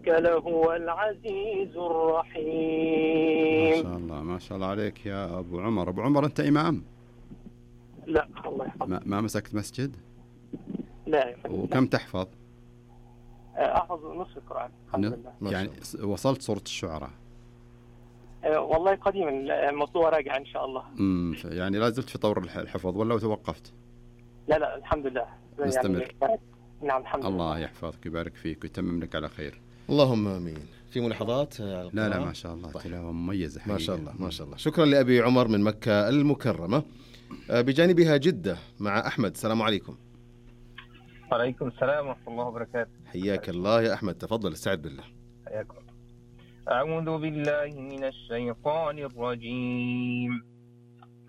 إنك لهو العزيز الرحيم. ما شاء الله ما شاء الله عليك يا أبو عمر. أبو عمر أنت إمام؟ لا الله يحفظك. ما مسكت مسجد؟ لا يا فندم. وكم تحفظ؟ أحفظ نصف القرآن الحمد لله. يعني وصلت سورة الشعراء؟ والله قديما الموضوع راجع إن شاء الله. يعني لا زلت في طور الحفظ ولا توقفت؟ لا الحمد لله. نستمر. يعني نعم الحمد لله. الله يحفظك ويبارك فيك ويتمم لك على خير. اللهم آمين. في ملاحظات؟ لا ما شاء الله. طيب. تلاوة مميزة حقيقة. ما شاء الله ما شاء الله. شكرا لأبي عمر من مكة المكرمة. بجانبها جدة مع أحمد. السلام عليكم. وعليكم السلام ورحمة الله وبركاته. حياك الله يا أحمد، تفضل استعد بالله. حياكم. أعوذ بالله من الشيطان الرجيم.